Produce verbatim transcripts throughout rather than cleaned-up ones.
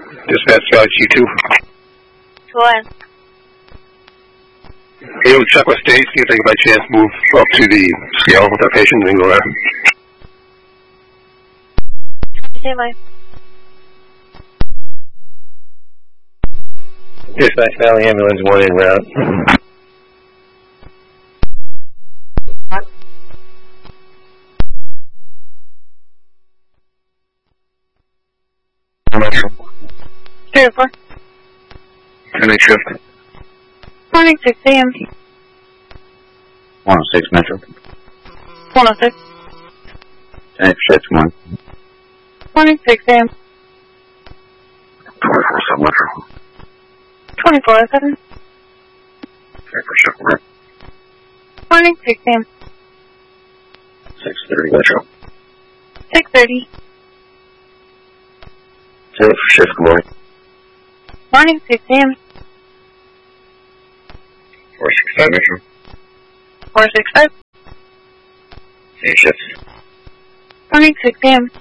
Dispatch Valley Q two. Go ahead. Can you check with state, see if they can by chance move up to the scale with their patient and go there? Stand by. Dispatch Valley Ambulance one en route. Three four. Morning shift. Morning, six A M. one oh six Metro. one oh six. Ten shift one. Morning, six A M. twenty-four seven Metro. twenty-four seven. ten shift one. Morning, six A M. six thirty Metro. six thirty. ten shift good morning. Morning, six A M. four six five Metro. four six five. Same shift. Morning, six A M.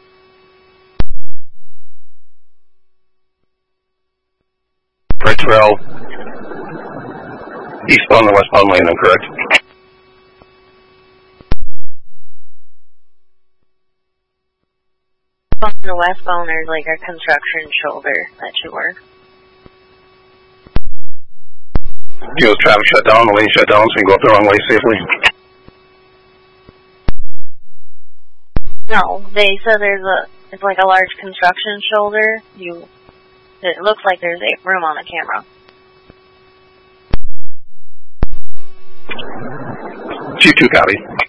Right trail. Eastbound and westbound lane, I'm correct? On the westbound, there's like a construction shoulder that should work. You know, traffic shut down, the lane shut down, so you can go up the wrong way safely. No, they said there's a, it's like a large construction shoulder. You, it looks like there's a room on the camera. Q two copy.